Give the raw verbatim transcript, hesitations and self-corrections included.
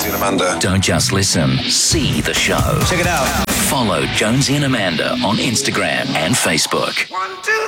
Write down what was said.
and Amanda. Don't just listen, see the show. Check it out. Follow Jonesy and Amanda on Instagram and Facebook. One, two,